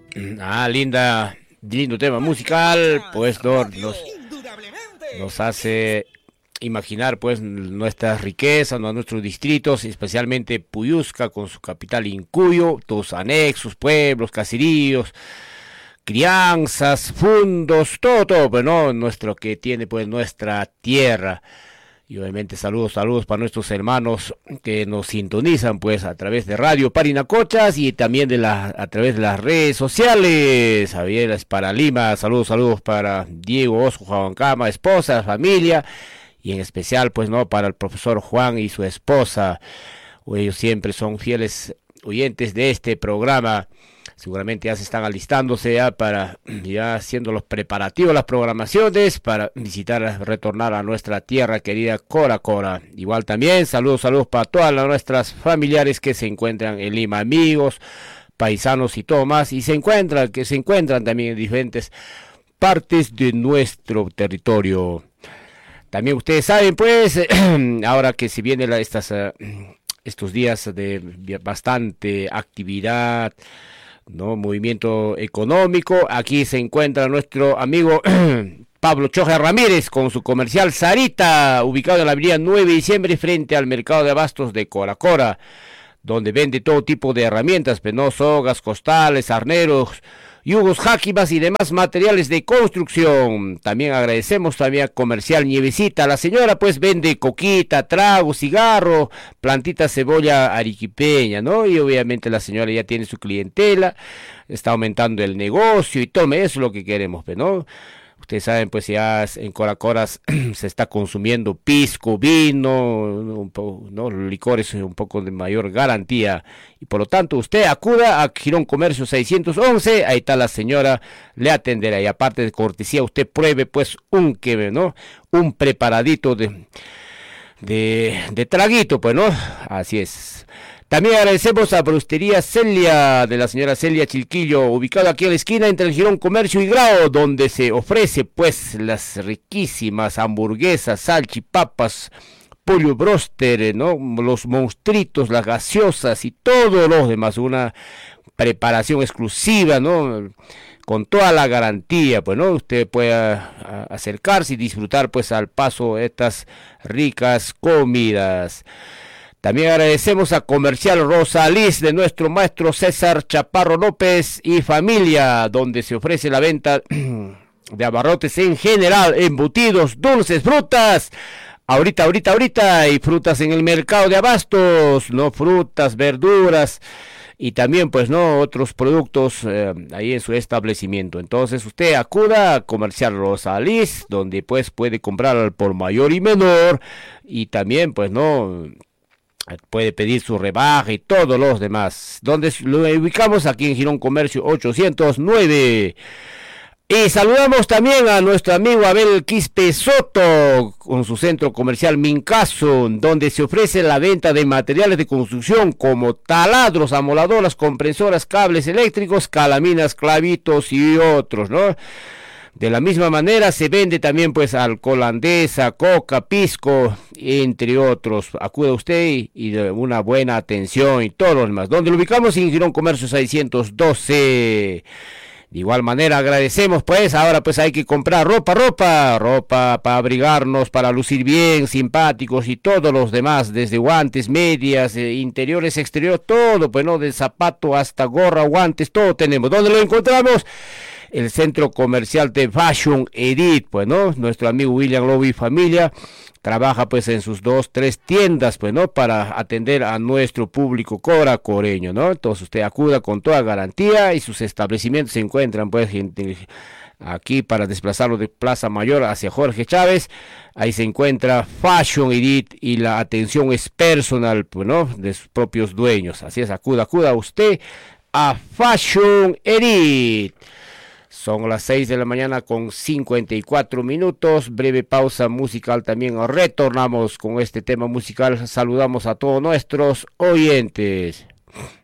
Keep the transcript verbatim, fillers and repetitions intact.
Ah, linda, lindo tema musical, pues no, nos, nos hace imaginar pues nuestras riquezas, ¿no? Nuestros distritos, especialmente Puyusca con su capital Incuyo, todos anexos, pueblos, caseríos, crianzas, fundos, todo, todo, pues no, nuestro que tiene pues nuestra tierra. Y obviamente saludos, saludos para nuestros hermanos que nos sintonizan pues a través de Radio Parinacochas y también de la, a través de las redes sociales. Javier es para Lima, saludos, saludos para Diego Osco Juancama, esposa, familia, y en especial pues no para el profesor Juan y su esposa. Ellos siempre son fieles oyentes de este programa. Seguramente ya se están alistándose ya para, ya haciendo los preparativos, las programaciones para visitar, retornar a nuestra tierra querida Cora Cora. Igual también, saludos, saludos para todas las nuestras familiares que se encuentran en Lima, amigos, paisanos y todo más, y se encuentran, que se encuentran también en diferentes partes de nuestro territorio. También ustedes saben, pues, ahora que se vienen estas, uh, estos días de bastante actividad, no, movimiento económico, aquí se encuentra nuestro amigo Pablo Choja Ramírez con su comercial Sarita, ubicado en la avenida nueve de diciembre frente al mercado de abastos de Cora Cora, donde vende todo tipo de herramientas, penos, sogas, costales, arneros, yugos, jáquimas y demás materiales de construcción. También agradecemos también a Comercial Nievecita. La señora pues vende coquita, trago, cigarro, plantita, cebolla arequipeña, ¿no? Y obviamente la señora ya tiene su clientela, está aumentando el negocio y todo eso es lo que queremos, ¿no? Ustedes saben, pues ya en Coracoras se está consumiendo pisco, vino, un poco, ¿no? Licores un poco de mayor garantía. Y por lo tanto, usted acuda a Girón Comercio seiscientos once, ahí está la señora, le atenderá. Y aparte de cortesía, usted pruebe pues un que, ¿no? Un preparadito de, de, de traguito, pues, ¿no? Así es. También agradecemos a Brustería Celia, de la señora Celia Chilquillo, ubicado aquí en la esquina entre el Girón Comercio y Grao, donde se ofrece pues las riquísimas hamburguesas, salchipapas, pollo broster, ¿no? Los monstritos, las gaseosas y todo lo demás, una preparación exclusiva, ¿no? Con toda la garantía, pues, ¿no? Usted puede a, a acercarse y disfrutar pues al paso de estas ricas comidas. También agradecemos a Comercial Rosaliz de nuestro maestro César Chaparro López y familia, donde se ofrece la venta de abarrotes en general, embutidos, dulces, frutas, ahorita, ahorita, ahorita, y frutas en el mercado de abastos, no, frutas, verduras, y también pues no otros productos eh, ahí en su establecimiento. Entonces usted acuda a Comercial Rosaliz, donde pues puede comprar por mayor y menor, y también pues no... puede pedir su rebaja y todos los demás. Donde lo ubicamos aquí en Girón Comercio ochocientos nueve. Y saludamos también a nuestro amigo Abel Quispe Soto con su centro comercial Mincaso, donde se ofrece la venta de materiales de construcción como taladros, amoladoras, compresoras, cables eléctricos, calaminas, clavitos y otros, ¿no? De la misma manera se vende también pues alcohol andesa, coca, pisco, entre otros. Acude usted y, y de una buena atención y todo lo demás. Donde lo ubicamos en Girón Comercio seiscientos doce. De igual manera agradecemos pues, ahora pues hay que comprar ropa, ropa, ropa para abrigarnos, para lucir bien, simpáticos y todos los demás, desde guantes, medias, eh, interiores, exteriores, todo, pues no, de zapato hasta gorra, guantes, todo tenemos. ¿Dónde lo encontramos? El centro comercial de Fashion Edit, pues, ¿no? Nuestro amigo William Lobo y familia trabaja, pues, en sus dos, tres tiendas, pues, ¿no? Para atender a nuestro público coracoreño, ¿no? Entonces, usted acuda con toda garantía y sus establecimientos se encuentran, pues, aquí para desplazarlo de Plaza Mayor hacia Jorge Chávez. Ahí se encuentra Fashion Edit y la atención es personal, pues, ¿no? De sus propios dueños. Así es, acuda, acuda usted a Fashion Edit. Son las seis de la mañana con cincuenta y cuatro minutos, breve pausa musical también, retornamos con este tema musical, saludamos a todos nuestros oyentes.